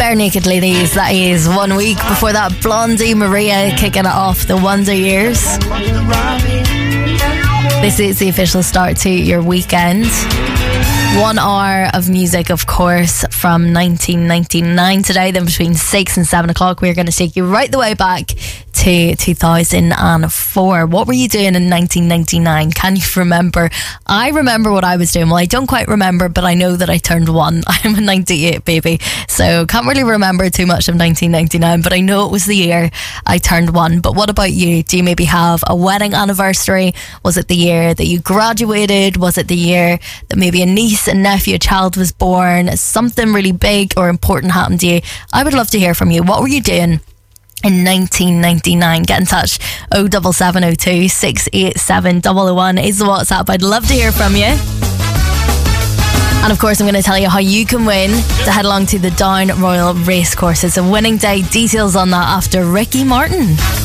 Bare Naked Ladies. That is 1 week before that. Blondie Maria kicking it off, The Wonder Years. This is the official start to your weekend. 1 hour of music, of course, from 1999 today. Then between 6 and 7 o'clock, we're going to take you right the way back to 2004. What were you doing in 1999? Can you remember? I remember what I was doing. Well, I don't quite remember, but I know that I turned 1. I'm a 98 baby, so can't really remember too much of 1999, but I know it was the year I turned 1. But what about you? Do you maybe have a wedding anniversary? Was it the year that you graduated? Was it the year that maybe a niece and nephew, a child was born? Something really big or important happened to you? I would love to hear from you. What were you doing in 1999? Get in touch. 07702 687 001 is the WhatsApp. I'd love to hear from you. And of course, I'm going to tell you how you can win to head along to the Down Royal Racecourse. It's a winning day. Details on that after Ricky Martin.